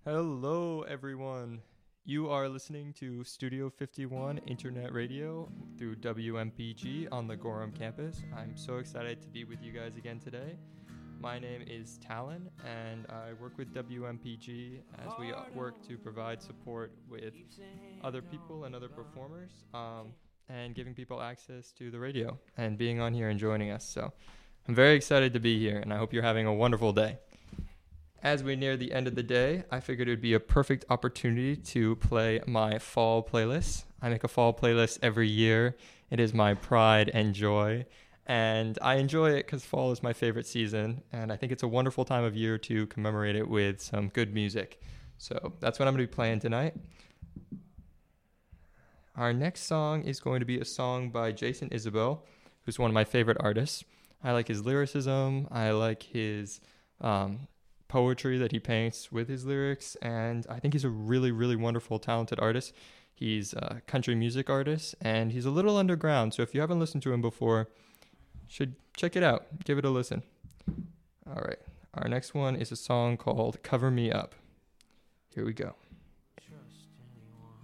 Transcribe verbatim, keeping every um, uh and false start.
Hello, everyone. You are listening to Studio fifty-one Internet Radio through W M P G on the Gorham campus. I'm so excited to be with you guys again today. My name is Talon, and I work with W M P G as we work to provide support with other people and other performers, um, and giving people access to the radio and being on here and joining us. So I'm very excited to be here, and I hope you're having a wonderful day. As we near the end of the day, I figured it would be a perfect opportunity to play my fall playlist. I make a fall playlist every year. It is my pride and joy, and I enjoy it because fall is my favorite season, and I think it's a wonderful time of year to commemorate it with some good music. So that's what I'm going to be playing tonight. Our next song is going to be a song by Jason Isabel, who's one of my favorite artists. I like his lyricism. I like his um, poetry that he paints with his lyrics, and I think he's a really, really wonderful, talented artist. He's a country music artist, and he's a little underground, so if you haven't listened to him before, should check it out. Give it a listen. All right. Our next one is a song called Cover Me Up. Here we go.